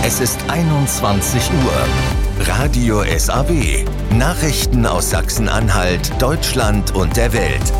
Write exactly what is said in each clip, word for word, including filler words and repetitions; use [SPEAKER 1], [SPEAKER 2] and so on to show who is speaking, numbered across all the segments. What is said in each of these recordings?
[SPEAKER 1] Es ist einundzwanzig Uhr. Radio S A W. Nachrichten aus Sachsen-Anhalt, Deutschland und der Welt.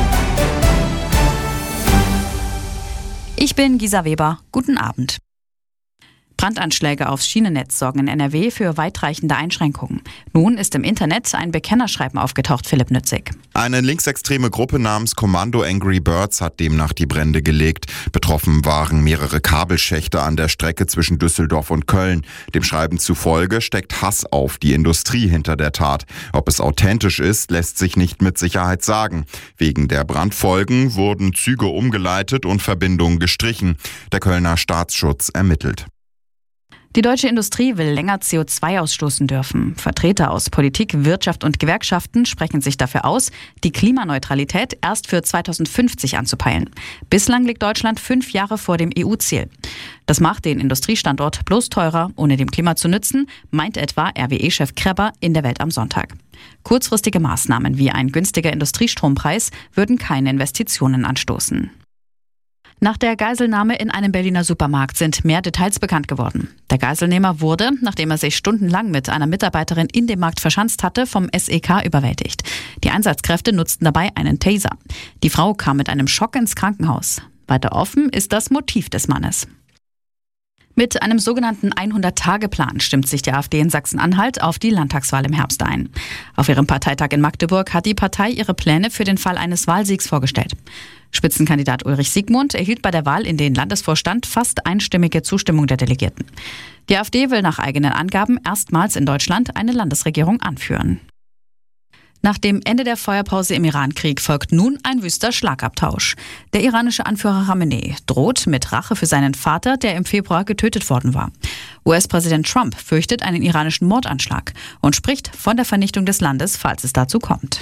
[SPEAKER 2] Ich bin Gisa Weber. Guten Abend. Brandanschläge aufs Schienennetz sorgen in N R W für weitreichende Einschränkungen. Nun ist im Internet ein Bekennerschreiben aufgetaucht, Philipp Nützig.
[SPEAKER 3] Eine linksextreme Gruppe namens Kommando Angry Birds hat demnach die Brände gelegt. Betroffen waren mehrere Kabelschächte an der Strecke zwischen Düsseldorf und Köln. Dem Schreiben zufolge steckt Hass auf die Industrie hinter der Tat. Ob es authentisch ist, lässt sich nicht mit Sicherheit sagen. Wegen der Brandfolgen wurden Züge umgeleitet und Verbindungen gestrichen. Der Kölner Staatsschutz ermittelt.
[SPEAKER 2] Die deutsche Industrie will länger C O zwei ausstoßen dürfen. Vertreter aus Politik, Wirtschaft und Gewerkschaften sprechen sich dafür aus, die Klimaneutralität erst für zweitausendfünfzig anzupeilen. Bislang liegt Deutschland fünf Jahre vor dem E U-Ziel. Das macht den Industriestandort bloß teurer, ohne dem Klima zu nützen, meint etwa R W E-Chef Krebber in der Welt am Sonntag. Kurzfristige Maßnahmen wie ein günstiger Industriestrompreis würden keine Investitionen anstoßen. Nach der Geiselnahme in einem Berliner Supermarkt sind mehr Details bekannt geworden. Der Geiselnehmer wurde, nachdem er sich stundenlang mit einer Mitarbeiterin in dem Markt verschanzt hatte, vom S E K überwältigt. Die Einsatzkräfte nutzten dabei einen Taser. Die Frau kam mit einem Schock ins Krankenhaus. Weiter offen ist das Motiv des Mannes. Mit einem sogenannten hundert-Tage-Plan stimmt sich die AfD in Sachsen-Anhalt auf die Landtagswahl im Herbst ein. Auf ihrem Parteitag in Magdeburg hat die Partei ihre Pläne für den Fall eines Wahlsiegs vorgestellt. Spitzenkandidat Ulrich Siegmund erhielt bei der Wahl in den Landesvorstand fast einstimmige Zustimmung der Delegierten. Die AfD will nach eigenen Angaben erstmals in Deutschland eine Landesregierung anführen. Nach dem Ende der Feuerpause im Iran-Krieg folgt nun ein wüster Schlagabtausch. Der iranische Anführer Khamenei droht mit Rache für seinen Vater, der im Februar getötet worden war. U S-Präsident Trump fürchtet einen iranischen Mordanschlag und spricht von der Vernichtung des Landes, falls es dazu kommt.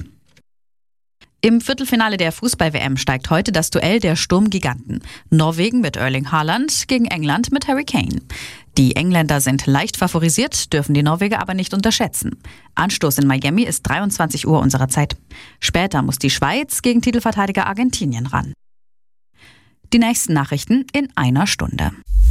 [SPEAKER 2] Im Viertelfinale der Fußball-W M steigt heute das Duell der Sturmgiganten. Norwegen mit Erling Haaland gegen England mit Harry Kane. Die Engländer sind leicht favorisiert, dürfen die Norweger aber nicht unterschätzen. Anstoß in Miami ist dreiundzwanzig Uhr unserer Zeit. Später muss die Schweiz gegen Titelverteidiger Argentinien ran. Die nächsten Nachrichten in einer Stunde.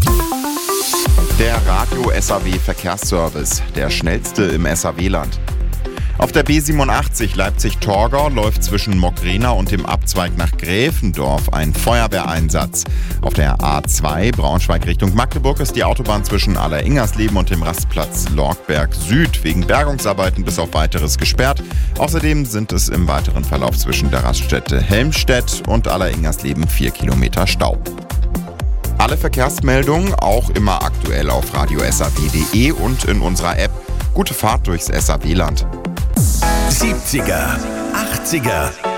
[SPEAKER 3] Der Radio S A W Verkehrsservice, der schnellste im S A W-Land. Auf der B siebenundachtzig Leipzig-Torgau läuft zwischen Mockrena und dem Abzweig nach Gräfendorf ein Feuerwehreinsatz. Auf der A zwei Braunschweig Richtung Magdeburg ist die Autobahn zwischen Alleringers-Leben und dem Rastplatz Lorgberg Süd wegen Bergungsarbeiten bis auf Weiteres gesperrt. Außerdem sind es im weiteren Verlauf zwischen der Raststätte Helmstedt und Alleringers-Leben vier Kilometer Stau. Alle Verkehrsmeldungen auch immer aktuell auf radio s a w punkt de und in unserer App. Gute Fahrt durchs S A W-Land.
[SPEAKER 1] siebziger, achtziger